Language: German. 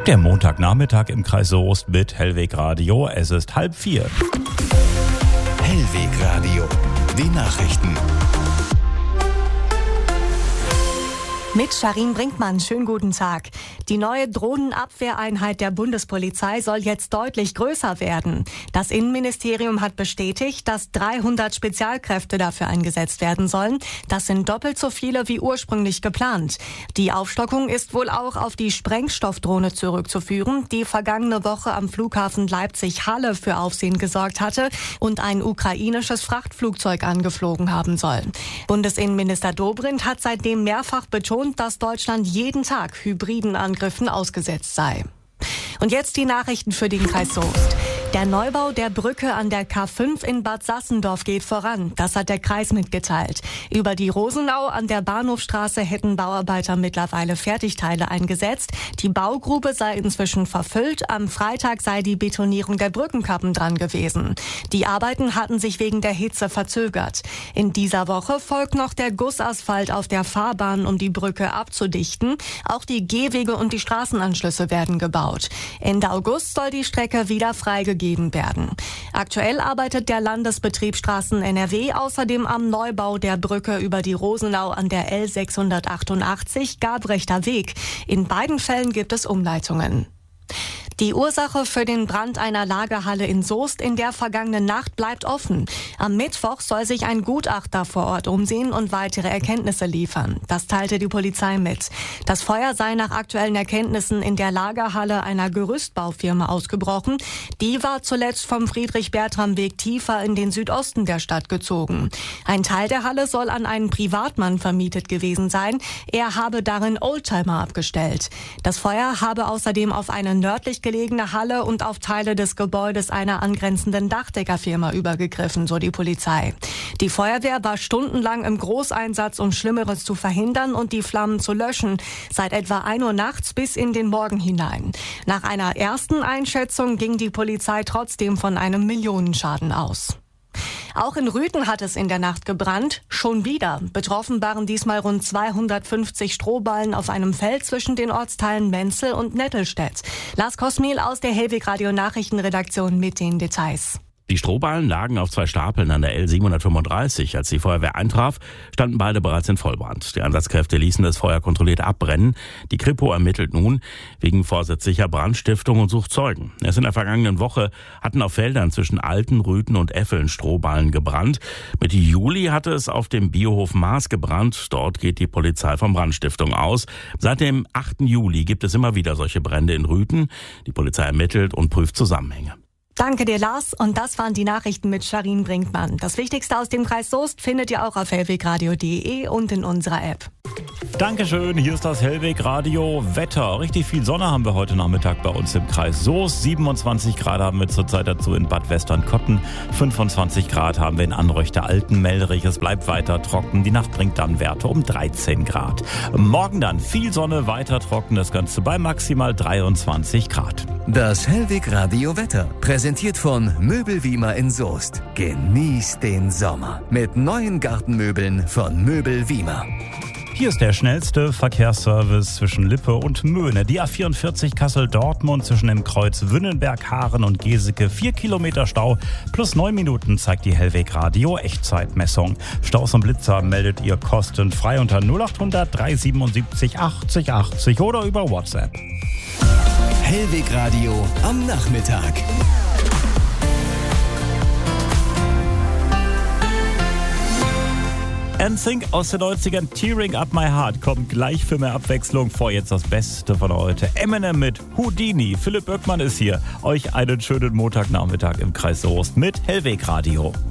Der Montagnachmittag im Kreis Soest mit Hellweg Radio. Es ist 3:30. Hellweg Radio, die Nachrichten. Mit Sharin Brinkmann, schönen guten Tag. Die neue Drohnenabwehreinheit der Bundespolizei soll jetzt deutlich größer werden. Das Innenministerium hat bestätigt, dass 300 Spezialkräfte dafür eingesetzt werden sollen. Das sind doppelt so viele wie ursprünglich geplant. Die Aufstockung ist wohl auch auf die Sprengstoffdrohne zurückzuführen, die vergangene Woche am Flughafen Leipzig-Halle für Aufsehen gesorgt hatte und ein ukrainisches Frachtflugzeug angeflogen haben soll. Bundesinnenminister Dobrindt hat seitdem mehrfach betont, dass Deutschland jeden Tag hybriden Angriffen ausgesetzt sei. Und jetzt die Nachrichten für den Kreis Soest. Der Neubau der Brücke an der K5 in Bad Sassendorf geht voran. Das hat der Kreis mitgeteilt. Über die Rosenau an der Bahnhofstraße hätten Bauarbeiter mittlerweile Fertigteile eingesetzt. Die Baugrube sei inzwischen verfüllt. Am Freitag sei die Betonierung der Brückenkappen dran gewesen. Die Arbeiten hatten sich wegen der Hitze verzögert. In dieser Woche folgt noch der Gussasphalt auf der Fahrbahn, um die Brücke abzudichten. Auch die Gehwege und die Straßenanschlüsse werden gebaut. Ende August soll die Strecke wieder freigegeben werden. Aktuell arbeitet der Landesbetrieb Straßen NRW außerdem am Neubau der Brücke über die Rosenau an der L688 Gabrechter Weg. In beiden Fällen gibt es Umleitungen. Die Ursache für den Brand einer Lagerhalle in Soest in der vergangenen Nacht bleibt offen. Am Mittwoch soll sich ein Gutachter vor Ort umsehen und weitere Erkenntnisse liefern. Das teilte die Polizei mit. Das Feuer sei nach aktuellen Erkenntnissen in der Lagerhalle einer Gerüstbaufirma ausgebrochen. Die war zuletzt vom Friedrich-Bertram-Weg tiefer in den Südosten der Stadt gezogen. Ein Teil der Halle soll an einen Privatmann vermietet gewesen sein. Er habe darin Oldtimer abgestellt. Das Feuer habe außerdem auf eine nördlich gelegene Halle und auf Teile des Gebäudes einer angrenzenden Dachdeckerfirma übergegriffen, so die Polizei. Die Feuerwehr war stundenlang im Großeinsatz, um Schlimmeres zu verhindern und die Flammen zu löschen, seit etwa 1 Uhr nachts bis in den Morgen hinein. Nach einer ersten Einschätzung ging die Polizei trotzdem von einem Millionenschaden aus. Auch in Rüthen hat es in der Nacht gebrannt. Schon wieder. Betroffen waren diesmal rund 250 Strohballen auf einem Feld zwischen den Ortsteilen Menzel und Nettelstedt. Lars Kosmiel aus der Hellweg Radio Nachrichtenredaktion mit den Details. Die Strohballen lagen auf 2 Stapeln an der L735. Als die Feuerwehr eintraf, standen beide bereits in Vollbrand. Die Einsatzkräfte ließen das Feuer kontrolliert abbrennen. Die Kripo ermittelt nun wegen vorsätzlicher Brandstiftung und sucht Zeugen. Erst in der vergangenen Woche hatten auf Feldern zwischen Alten, Rüthen und Effeln Strohballen gebrannt. Mitte Juli hatte es auf dem Biohof Maas gebrannt. Dort geht die Polizei von Brandstiftung aus. Seit dem 8. Juli gibt es immer wieder solche Brände in Rüthen. Die Polizei ermittelt und prüft Zusammenhänge. Danke dir, Lars. Und das waren die Nachrichten mit Sharin Brinkmann. Das Wichtigste aus dem Kreis Soest findet ihr auch auf hellwegradio.de und in unserer App. Dankeschön, hier ist das Hellweg Radio Wetter. Richtig viel Sonne haben wir heute Nachmittag bei uns im Kreis Soest. 27 Grad haben wir zurzeit dazu in Bad Westernkotten. 25 Grad haben wir in Anröchte-Altenmelderich. Es bleibt weiter trocken. Die Nacht bringt dann Werte um 13 Grad. Morgen dann viel Sonne, weiter trocken. Das Ganze bei maximal 23 Grad. Das Hellweg Radio Wetter, präsentiert von Möbelwiemer in Soest. Genießt den Sommer mit neuen Gartenmöbeln von Möbelwiemer. Hier ist der schnellste Verkehrsservice zwischen Lippe und Möhne. Die A44 Kassel-Dortmund zwischen dem Kreuz Wünnenberg, Haaren und Geseke. 4 Kilometer Stau plus 9 Minuten zeigt die Hellweg Radio Echtzeitmessung. Staus und Blitzer meldet ihr kostenfrei unter 0800 377 80 80 oder über WhatsApp. Hellweg Radio am Nachmittag. NSYNC aus den 90ern, Tearing Up My Heart, kommt gleich für mehr Abwechslung vor. Jetzt das Beste von heute. Eminem mit Houdini. Philipp Böckmann ist hier. Euch einen schönen Montagnachmittag im Kreis Soest mit Hellweg Radio.